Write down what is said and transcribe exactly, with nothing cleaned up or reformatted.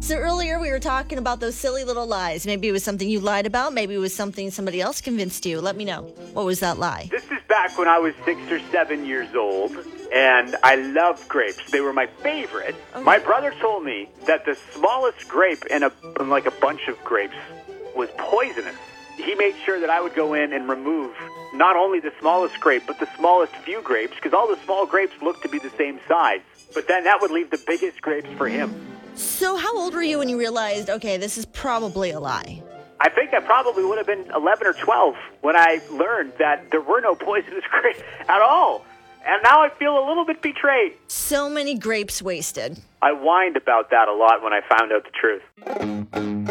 So earlier we were talking about those silly little lies. Maybe it was something you lied about. Maybe it was something somebody else convinced you. Let me know. What was that lie? This is back when I was six or seven years old, and I loved grapes. They were my favorite. Okay. My brother told me that the smallest grape in a in like a bunch of grapes was poisonous. He made sure that I would go in and remove not only the smallest grape, but the smallest few grapes, because all the small grapes looked to be the same size. But then that would leave the biggest grapes for him. So how old were you when you realized, okay, this is probably a lie? I think I probably would have been eleven or twelve when I learned that there were no poisonous grapes at all. And now I feel a little bit betrayed. So many grapes wasted. I whined about that a lot when I found out the truth.